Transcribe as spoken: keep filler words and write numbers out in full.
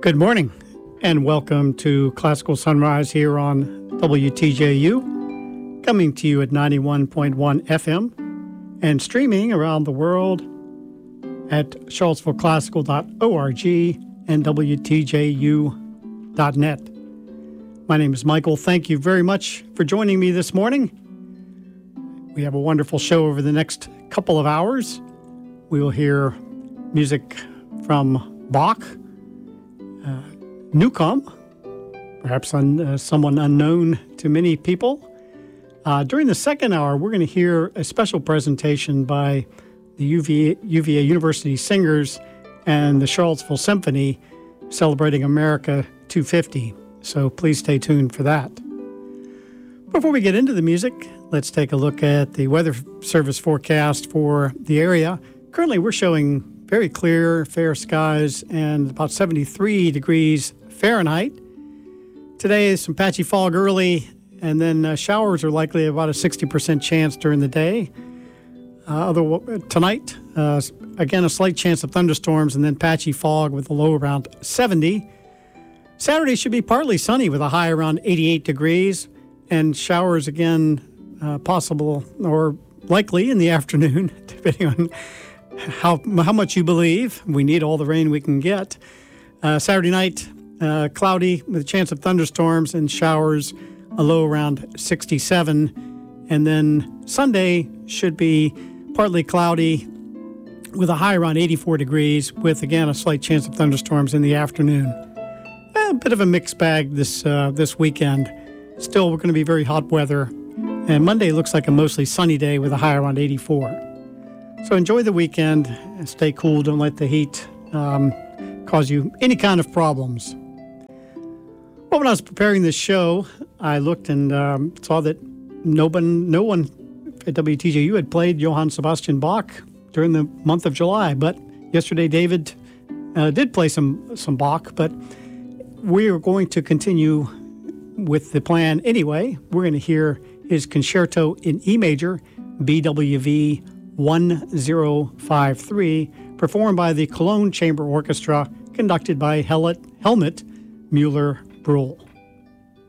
Good morning, and welcome to Classical Sunrise here on W T J U, coming to you at ninety-one point one F M and streaming around the world at charlottesville classical dot org and W T J U dot net. My name is Michael. Thank you very much for joining me this morning. We have a wonderful show over the next couple of hours. We will hear music from Bach, uh, Newcomb, perhaps un, uh, someone unknown to many people. Uh, during the second hour, we're going to hear a special presentation by the U V A, U V A University Singers and the Charlottesville Symphony celebrating America two fifty. So please stay tuned for that. Before we get into the music, let's take a look at the Weather Service forecast for the area. Currently, we're showing very clear, fair skies and about seventy-three degrees Fahrenheit. Today is some patchy fog early, and then uh, showers are likely about a sixty percent chance during the day. Uh, other, tonight, uh, again, a slight chance of thunderstorms and then patchy fog with a low around seventy. Saturday should be partly sunny with a high around eighty-eight degrees, and showers again uh, possible or likely in the afternoon, depending on how how much you believe. We need all the rain we can get. Uh, Saturday night, uh, cloudy with a chance of thunderstorms and showers, a low around sixty-seven. And then Sunday should be partly cloudy with a high around eighty-four degrees with, again, a slight chance of thunderstorms in the afternoon. A bit of a mixed bag this uh, this weekend. Still, we're going to be very hot weather. And Monday looks like a mostly sunny day with a high around eighty-four. So enjoy the weekend and stay cool. Don't let the heat um, cause you any kind of problems. Well, when I was preparing this show, I looked and um, saw that no one, no one at W T J U had played Johann Sebastian Bach during the month of July. But yesterday, David uh, did play some, some Bach. But we are going to continue with the plan anyway. We're going to hear his Concerto in E major, B W V one zero five three, performed by the Cologne Chamber Orchestra, conducted by Helmut Mueller-Bruhl.